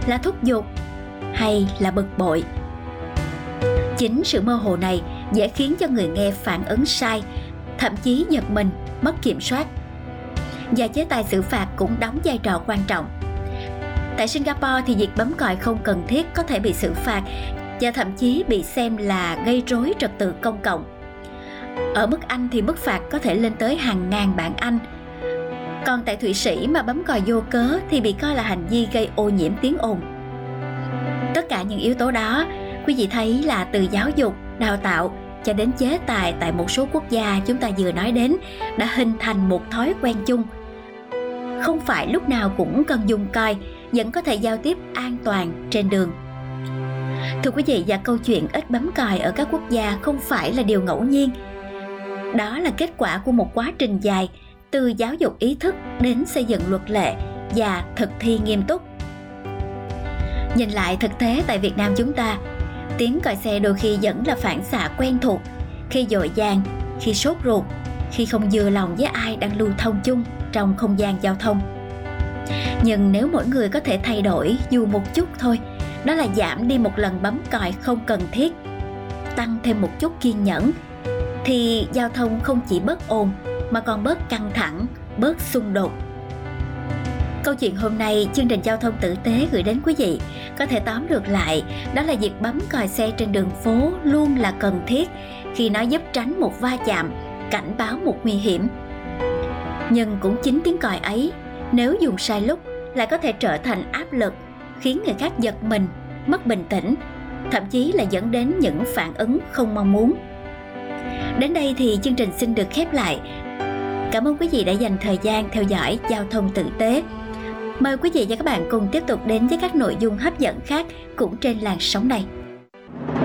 là thúc giục hay là bực bội. Chính sự mơ hồ này dễ khiến cho người nghe phản ứng sai, thậm chí giật mình, mất kiểm soát. Và chế tài xử phạt cũng đóng vai trò quan trọng. Tại Singapore thì việc bấm còi không cần thiết có thể bị xử phạt và thậm chí bị xem là gây rối trật tự công cộng. Ở nước Anh thì mức phạt có thể lên tới hàng ngàn bảng Anh. Còn tại Thụy Sĩ mà bấm còi vô cớ thì bị coi là hành vi gây ô nhiễm tiếng ồn. Tất cả những yếu tố đó, quý vị thấy là từ giáo dục, đào tạo cho đến chế tài tại một số quốc gia chúng ta vừa nói đến đã hình thành một thói quen chung. Không phải lúc nào cũng cần dùng còi vẫn có thể giao tiếp an toàn trên đường. Thưa quý vị, và câu chuyện ít bấm còi ở các quốc gia không phải là điều ngẫu nhiên. Đó là kết quả của một quá trình dài, từ giáo dục ý thức đến xây dựng luật lệ và thực thi nghiêm túc. Nhìn lại thực tế tại Việt Nam chúng ta, tiếng còi xe đôi khi vẫn là phản xạ quen thuộc, khi vội vàng, khi sốt ruột, khi không vừa lòng với ai đang lưu thông chung trong không gian giao thông. Nhưng nếu mỗi người có thể thay đổi dù một chút thôi, đó là giảm đi một lần bấm còi không cần thiết, tăng thêm một chút kiên nhẫn, thì giao thông không chỉ bớt ồn mà còn bớt căng thẳng, bớt xung đột. Câu chuyện hôm nay chương trình Giao thông tử tế gửi đến quý vị có thể tóm lược lại, đó là việc bấm còi xe trên đường phố luôn là cần thiết khi nó giúp tránh một va chạm, cảnh báo một nguy hiểm. Nhưng cũng chính tiếng còi ấy, nếu dùng sai lúc, lại có thể trở thành áp lực, khiến người khác giật mình, mất bình tĩnh, thậm chí là dẫn đến những phản ứng không mong muốn. Đến đây thì chương trình xin được khép lại. Cảm ơn quý vị đã dành thời gian theo dõi Giao thông tử tế. Mời quý vị và các bạn cùng tiếp tục đến với các nội dung hấp dẫn khác cũng trên làn sóng này.